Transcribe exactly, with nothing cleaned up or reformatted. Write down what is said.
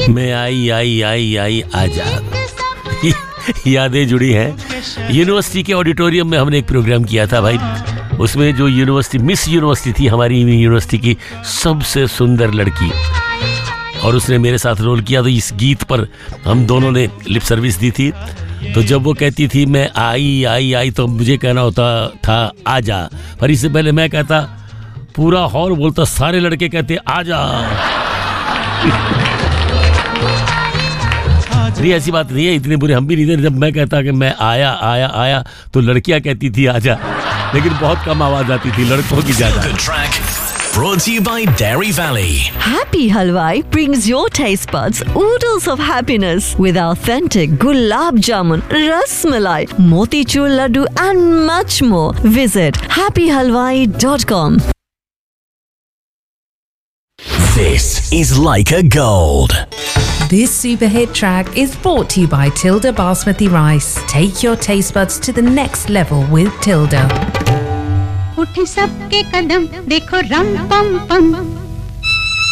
मैं आई आई आई आई आजा। यादें जुड़ी हैं। यूनिवर्सिटी के ऑडिटोरियम में हमने एक प्रोग्राम किया था भाई। उसमें जो यूनिवर्सिटी मिस यूनिवर्सिटी थी हमारी यूनिवर्सिटी की सबसे सुंदर लड़की, और उसने मेरे साथ रोल किया। तो इस गीत पर हम दोनों ने लिप सर्विस दी थी। तो जब वो कहती थी मैं आई आई आई तो मुझे कहना होता था आजा। पर इससे पहले मैं कहता, पूरा हॉल बोलता, सारे लड़के कहते आजा। नहीं ऐसी बात नहीं है, इतने बुरे हम भी नहीं थे। जब मैं कहता कि मैं आया आया आया तो लड़कियां कहती थी आजा, लेकिन बहुत कम आवाज आती थी, लड़कों की ज्यादा। Brought to you by Dairy Valley. Happy Halwai brings your taste buds oodles of happiness with authentic gulab jamun, ras malai, motichur laddu and much more. Visit happy halwai dot com. This is Leica Gold. This super hit track is brought to you by Tilda Basmati Rice. Take your taste buds to the next level with Tilda. उठे सबके कदम देखो रम पम पम